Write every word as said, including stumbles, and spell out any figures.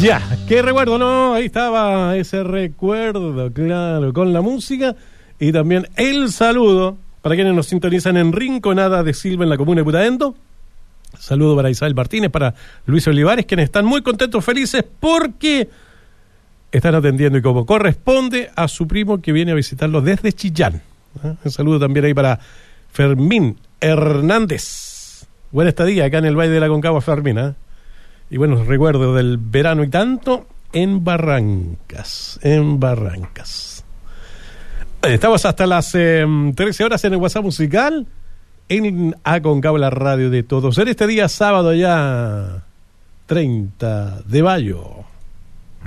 Ya, qué recuerdo, ¿no? Ahí estaba ese recuerdo, claro, con la música y también el saludo para quienes nos sintonizan en Rinconada de Silva en la comuna de Putaendo. Saludo para Isabel Martínez, para Luis Olivares, quienes están muy contentos, felices porque están atendiendo y como corresponde a su primo que viene a visitarlos desde Chillán. ¿Eh? Un saludo también ahí para Fermín Hernández. Buena estadía acá en el Valle de la Concagua, Fermín, ¿eh? Y buenos recuerdos del verano y tanto en Barrancas, en Barrancas. Estamos hasta las eh, trece horas en el WhatsApp musical, en Aconcagua, la radio de todos. En este día sábado ya treinta de mayo.